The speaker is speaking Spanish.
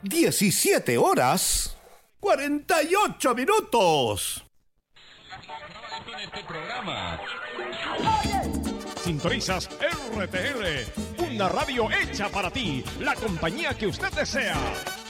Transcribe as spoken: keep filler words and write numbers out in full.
diecisiete horas, cuarenta y ocho minutos. Este programa. Sintonizas R T L, una radio hecha para ti, la compañía que usted desea.